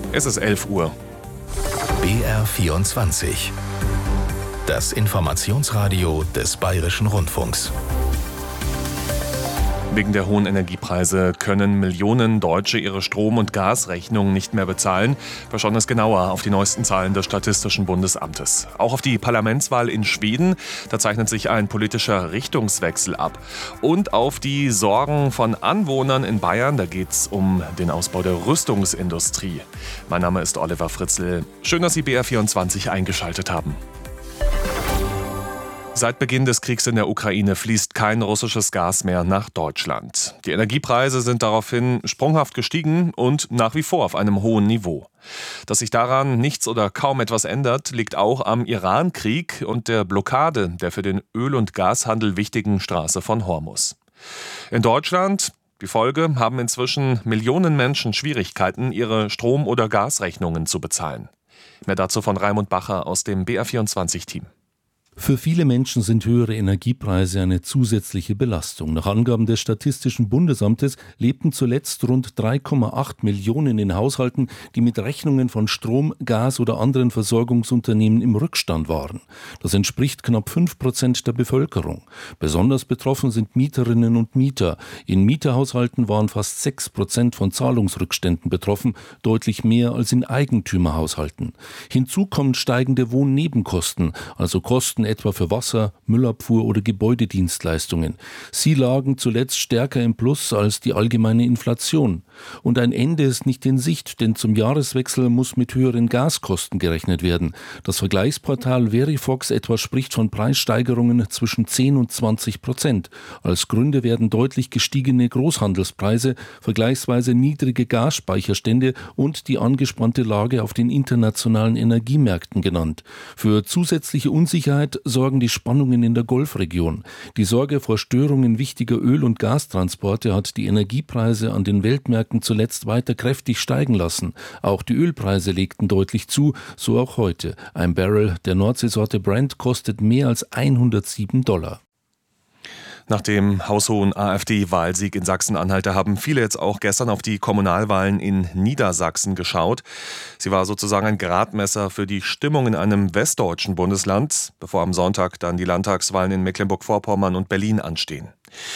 Es ist 11 Uhr. BR24. Das Informationsradio des Bayerischen Rundfunks. Wegen der hohen Energiepreise können Millionen Deutsche ihre Strom- und Gasrechnungen nicht mehr bezahlen. Wir schauen es genauer auf die neuesten Zahlen des Statistischen Bundesamtes. Auch auf die Parlamentswahl in Schweden, da zeichnet sich ein politischer Richtungswechsel ab. Und auf die Sorgen von Anwohnern in Bayern, da geht es um den Ausbau der Rüstungsindustrie. Mein Name ist Oliver Fritzl. Schön, dass Sie BR24 eingeschaltet haben. Seit Beginn des Kriegs in der Ukraine fließt kein russisches Gas mehr nach Deutschland. Die Energiepreise sind daraufhin sprunghaft gestiegen und nach wie vor auf einem hohen Niveau. Dass sich daran nichts oder kaum etwas ändert, liegt auch am Iran-Krieg und der Blockade der für den Öl- und Gashandel wichtigen Straße von Hormuz. In Deutschland, die Folge, haben inzwischen Millionen Menschen Schwierigkeiten, ihre Strom- oder Gasrechnungen zu bezahlen. Mehr dazu von Raimund Bacher aus dem BR24-Team. Für viele Menschen sind höhere Energiepreise eine zusätzliche Belastung. Nach Angaben des Statistischen Bundesamtes lebten zuletzt rund 3,8 Millionen in Haushalten, die mit Rechnungen von Strom, Gas oder anderen Versorgungsunternehmen im Rückstand waren. Das entspricht knapp 5% der Bevölkerung. Besonders betroffen sind Mieterinnen und Mieter. In Mieterhaushalten waren fast 6% von Zahlungsrückständen betroffen, deutlich mehr als in Eigentümerhaushalten. Hinzu kommen steigende Wohnnebenkosten, also Kosten etwa für Wasser, Müllabfuhr oder Gebäudedienstleistungen. Sie lagen zuletzt stärker im Plus als die allgemeine Inflation. Und ein Ende ist nicht in Sicht, denn zum Jahreswechsel muss mit höheren Gaskosten gerechnet werden. Das Vergleichsportal Verifox etwa spricht von Preissteigerungen zwischen 10 und 20%. Als Gründe werden deutlich gestiegene Großhandelspreise, vergleichsweise niedrige Gasspeicherstände und die angespannte Lage auf den internationalen Energiemärkten genannt. Für zusätzliche Unsicherheit sorgen die Spannungen in der Golfregion. Die Sorge vor Störungen wichtiger Öl- und Gastransporte hat die Energiepreise an den Weltmärkten zuletzt weiter kräftig steigen lassen. Auch die Ölpreise legten deutlich zu, so auch heute. Ein Barrel der Nordseesorte Brent kostet mehr als $107. Nach dem haushohen AfD-Wahlsieg in Sachsen-Anhalt haben viele jetzt auch gestern auf die Kommunalwahlen in Niedersachsen geschaut. Sie war sozusagen ein Gradmesser für die Stimmung in einem westdeutschen Bundesland, bevor am Sonntag dann die Landtagswahlen in Mecklenburg-Vorpommern und Berlin anstehen.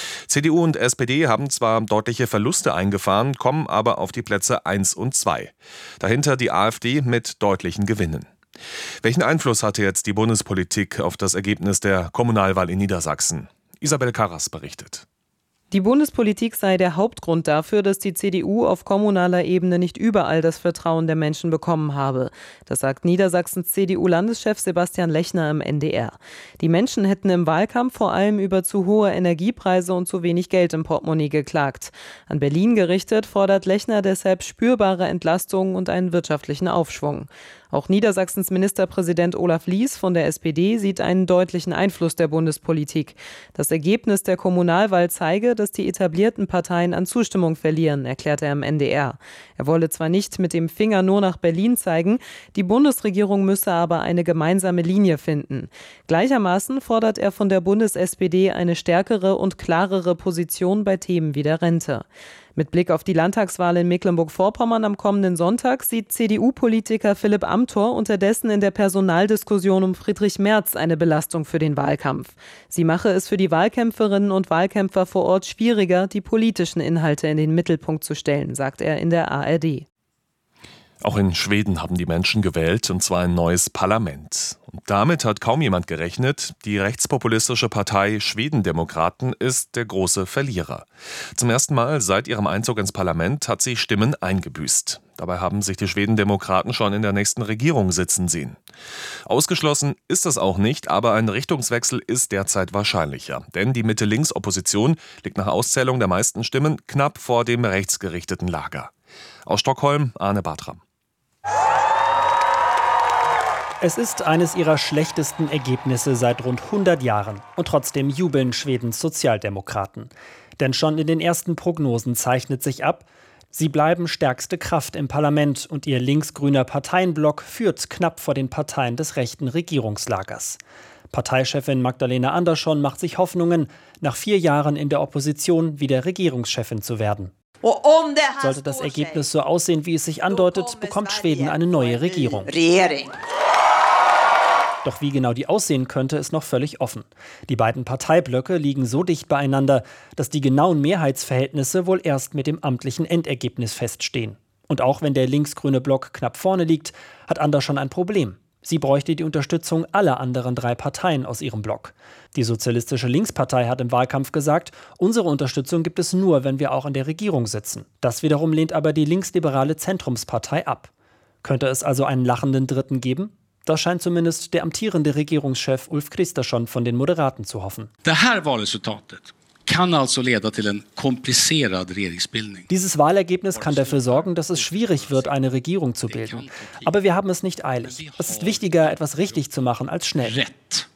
CDU und SPD haben zwar deutliche Verluste eingefahren, kommen aber auf die Plätze 1 und 2. Dahinter die AfD mit deutlichen Gewinnen. Welchen Einfluss hatte jetzt die Bundespolitik auf das Ergebnis der Kommunalwahl in Niedersachsen? Isabel Karras berichtet. Die Bundespolitik sei der Hauptgrund dafür, dass die CDU auf kommunaler Ebene nicht überall das Vertrauen der Menschen bekommen habe. Das sagt Niedersachsens CDU-Landeschef Sebastian Lechner im NDR. Die Menschen hätten im Wahlkampf vor allem über zu hohe Energiepreise und zu wenig Geld im Portemonnaie geklagt. An Berlin gerichtet fordert Lechner deshalb spürbare Entlastungen und einen wirtschaftlichen Aufschwung. Auch Niedersachsens Ministerpräsident Olaf Lies von der SPD sieht einen deutlichen Einfluss der Bundespolitik. Das Ergebnis der Kommunalwahl zeige, dass die etablierten Parteien an Zustimmung verlieren, erklärte er im NDR. Er wolle zwar nicht mit dem Finger nur nach Berlin zeigen, die Bundesregierung müsse aber eine gemeinsame Linie finden. Gleichermaßen fordert er von der Bundes-SPD eine stärkere und klarere Position bei Themen wie der Rente. Mit Blick auf die Landtagswahl in Mecklenburg-Vorpommern am kommenden Sonntag sieht CDU-Politiker Philipp Amthor unterdessen in der Personaldiskussion um Friedrich Merz eine Belastung für den Wahlkampf. Sie mache es für die Wahlkämpferinnen und Wahlkämpfer vor Ort schwieriger, die politischen Inhalte in den Mittelpunkt zu stellen, sagt er in der ARD. Auch in Schweden haben die Menschen gewählt, und zwar ein neues Parlament. Und damit hat kaum jemand gerechnet. Die rechtspopulistische Partei Schwedendemokraten ist der große Verlierer. Zum ersten Mal seit ihrem Einzug ins Parlament hat sie Stimmen eingebüßt. Dabei haben sich die Schwedendemokraten schon in der nächsten Regierung sitzen sehen. Ausgeschlossen ist es auch nicht, aber ein Richtungswechsel ist derzeit wahrscheinlicher. Denn die Mitte-Links-Opposition liegt nach Auszählung der meisten Stimmen knapp vor dem rechtsgerichteten Lager. Aus Stockholm, Arne Bartram. Es ist eines ihrer schlechtesten Ergebnisse seit rund 100 Jahren. Und trotzdem jubeln Schwedens Sozialdemokraten. Denn schon in den ersten Prognosen zeichnet sich ab, sie bleiben stärkste Kraft im Parlament und ihr linksgrüner Parteienblock führt knapp vor den Parteien des rechten Regierungslagers. Parteichefin Magdalena Andersson macht sich Hoffnungen, nach 4 Jahren in der Opposition wieder Regierungschefin zu werden. Sollte das Ergebnis so aussehen, wie es sich andeutet, bekommt Schweden eine neue Regierung. Doch wie genau die aussehen könnte, ist noch völlig offen. Die beiden Parteiblöcke liegen so dicht beieinander, dass die genauen Mehrheitsverhältnisse wohl erst mit dem amtlichen Endergebnis feststehen. Und auch wenn der linksgrüne Block knapp vorne liegt, hat Anders schon ein Problem. Sie bräuchte die Unterstützung aller anderen 3 Parteien aus ihrem Block. Die Sozialistische Linkspartei hat im Wahlkampf gesagt, unsere Unterstützung gibt es nur, wenn wir auch in der Regierung sitzen. Das wiederum lehnt aber die linksliberale Zentrumspartei ab. Könnte es also einen lachenden Dritten geben? Das scheint zumindest der amtierende Regierungschef Ulf Kristersson von den Moderaten zu hoffen. Dieses Wahlergebnis kann dafür sorgen, dass es schwierig wird, eine Regierung zu bilden. Aber wir haben es nicht eilig. Es ist wichtiger, etwas richtig zu machen, als schnell.